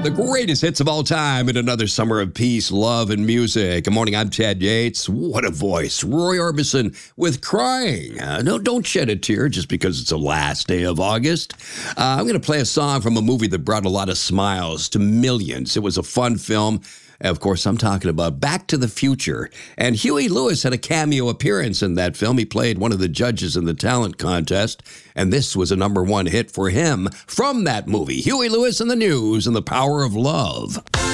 The greatest hits of all time in another summer of peace, love, and music. Good morning, I'm Ted Yates. What a voice. Roy Orbison with Crying. No, don't shed a tear just because it's the last day of August. I'm going to play a song from a movie that brought a lot of smiles to millions. It was a fun film. Of course, I'm talking about Back to the Future. And Huey Lewis had a cameo appearance in that film. He played one of the judges in the talent contest. And this was a #1 hit for him from that movie. Huey Lewis and the News and the Power of Love.